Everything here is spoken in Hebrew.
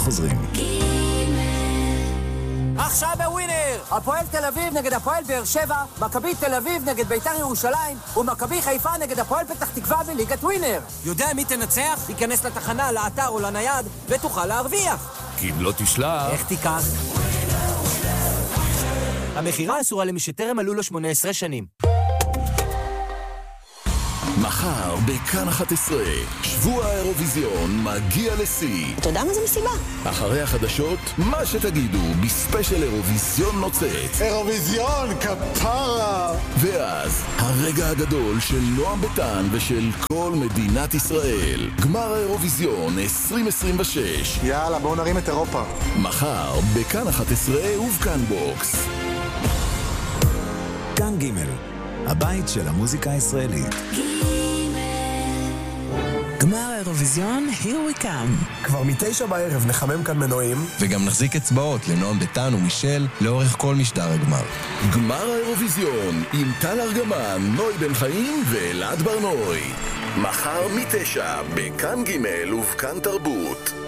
חוזרים. עכשיו בווינר! הפועל תל אביב נגד הפועל באר שבע, מכבי תל אביב נגד בית"ר ירושלים, ומכבי חיפה נגד הפועל פתח תקווה בליגת ווינר. יודע מי תנצח? ייכנס לתחנה, לאתר או לנייד, ותוכל להרוויח. כי אם לא תשלח... איך תיקח? המחירה אסורה למי שטרם מלאו לו 18 שנים. מחר בכאן 11, שבוע האירוויזיון מגיע לשיא. אתה יודע מה זה מסיבה? אחרי החדשות, מה שתגידו בספיישל אירוויזיון נוצץ. אירוויזיון, כפרה! ואז, הרגע הגדול של נועם ביטן ושל כל מדינת ישראל. גמר האירוויזיון 2026. יאללה, בואו נרים את אירופה. מחר בכאן 11 ובכאן בוקס. כאן ג' הבית של המוזיקה הישראלית. גמר האירוויזיון, here we come. כבר 9 בערב נחמם כאן מנועים. וגם נחזיק אצבעות לנועם ביטן ומישל לאורך כל משדר הגמר. גמר האירוויזיון עם טל ארגמן, נוי בן חיים ואלעד ברנוי. מחר 9 בכאן ג' ובכאן תרבות.